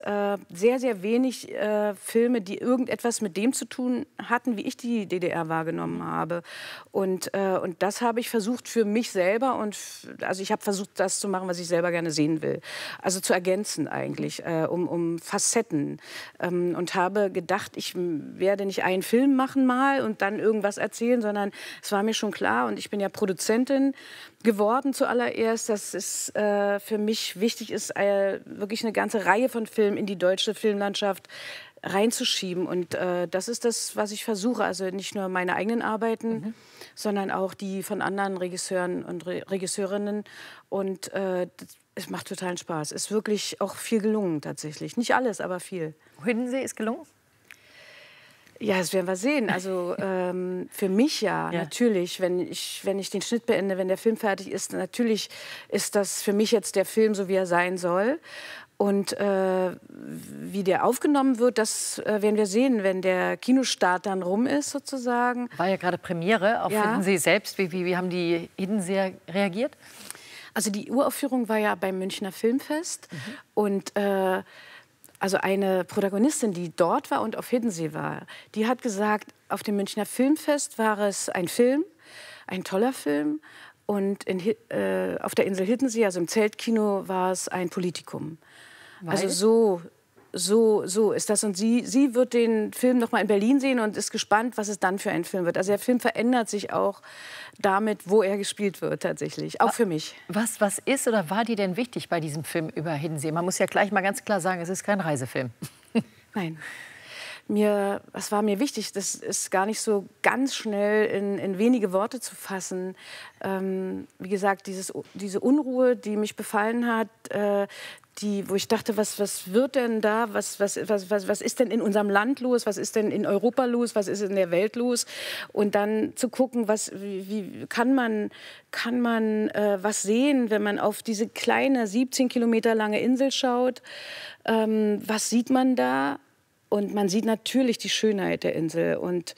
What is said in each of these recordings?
Sehr, sehr wenig Filme, die irgendetwas mit dem zu tun hatten, wie ich die DDR wahrgenommen habe. Und das habe ich versucht für mich selber. Also ich habe versucht, das zu machen, was ich selber gerne sehen will. Also zu ergänzen eigentlich, um Facetten. Und habe gedacht, ich werde nicht einen Film machen mal und dann irgendwas erzählen, sondern es war mir schon klar. Und ich bin ja Produzentin geworden zuallererst, dass es für mich wichtig ist, wirklich eine ganze Reihe von Filmen in die deutsche Filmlandschaft reinzuschieben. Und das ist das, was ich versuche. Also nicht nur meine eigenen Arbeiten, sondern auch die von anderen Regisseuren und Regisseurinnen. Und es macht totalen Spaß. Ist wirklich auch viel gelungen tatsächlich. Nicht alles, aber viel. Hiddensee ist gelungen? Ja, das werden wir sehen. Also für mich ja, natürlich, wenn ich den Schnitt beende, wenn der Film fertig ist, natürlich ist das für mich jetzt der Film, so wie er sein soll. Und wie der aufgenommen wird, das werden wir sehen, wenn der Kinostart dann rum ist, sozusagen. War ja gerade Premiere auf Hiddensee selbst. Wie haben die Hiddenseer reagiert? Also die Uraufführung war ja beim Münchner Filmfest. Und also eine Protagonistin, die dort war und auf Hiddensee war, die hat gesagt, auf dem Münchner Filmfest war es ein Film, ein toller Film. Und auf der Insel Hiddensee, also im Zeltkino, war es ein Politikum. Weil? Also so ist das. Und sie wird den Film noch mal in Berlin sehen und ist gespannt, was es dann für ein Film wird. Also der Film verändert sich auch damit, wo er gespielt wird tatsächlich. Auch für mich. Was ist oder war dir denn wichtig bei diesem Film über Hiddensee? Man muss ja gleich mal ganz klar sagen, es ist kein Reisefilm. Nein. Was war mir wichtig, das ist gar nicht so ganz schnell in wenige Worte zu fassen. Wie gesagt, diese Unruhe, die mich befallen hat, wo ich dachte, was wird denn da, was ist denn in unserem Land los, was ist denn in Europa los, was ist in der Welt los? Und dann zu gucken, wie kann man was sehen, wenn man auf diese kleine, 17 Kilometer lange Insel schaut? Was sieht man da? Und man sieht natürlich die Schönheit der Insel und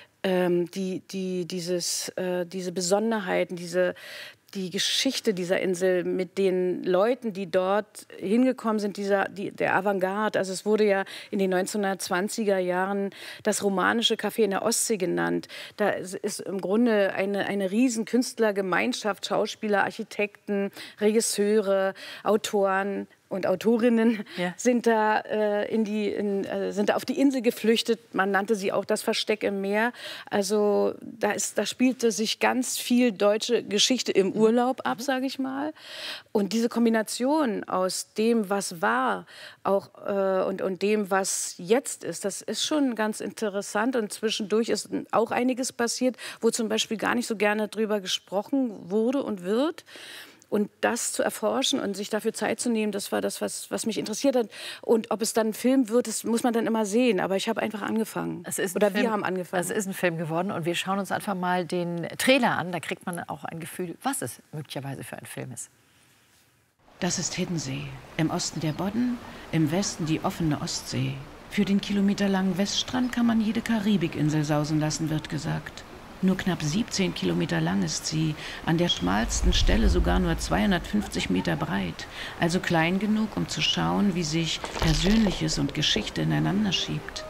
diese Besonderheiten, die Geschichte dieser Insel mit den Leuten, die dort hingekommen sind, der Avantgarde. Also es wurde ja in den 1920er Jahren das romanische Café in der Ostsee genannt. Da ist im Grunde eine riesen Künstlergemeinschaft, Schauspieler, Architekten, Regisseure, Autoren und Autorinnen sind da sind auf die Insel geflüchtet. Man nannte sie auch das Versteck im Meer. Also da spielte sich ganz viel deutsche Geschichte im Urlaub ab, sage ich mal. Und diese Kombination aus dem, was war, auch und dem, was jetzt ist, das ist schon ganz interessant. Und zwischendurch ist auch einiges passiert, wo zum Beispiel gar nicht so gerne drüber gesprochen wurde und wird. Und das zu erforschen und sich dafür Zeit zu nehmen, das war das, was mich interessiert hat. Und ob es dann ein Film wird, das muss man dann immer sehen. Aber ich habe einfach angefangen. Wir haben angefangen. Es ist ein Film geworden und wir schauen uns einfach mal den Trailer an. Da kriegt man auch ein Gefühl, was es möglicherweise für ein Film ist. Das ist Hiddensee. Im Osten der Bodden, im Westen die offene Ostsee. Für den kilometerlangen Weststrand kann man jede Karibikinsel sausen lassen, wird gesagt. Nur knapp 17 Kilometer lang ist sie, an der schmalsten Stelle sogar nur 250 Meter breit. Also klein genug, um zu schauen, wie sich Persönliches und Geschichte ineinander schiebt.